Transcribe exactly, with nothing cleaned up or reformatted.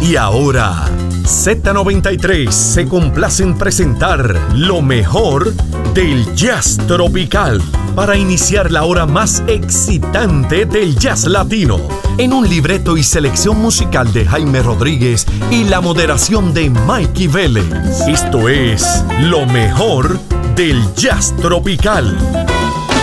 Y ahora, Z noventa y tres se complace en presentar lo mejor del jazz tropical para iniciar la hora más excitante del jazz latino, en un libreto y selección musical de Jaime Rodríguez y la moderación de Mikey Vélez. Esto es lo mejor del jazz tropical.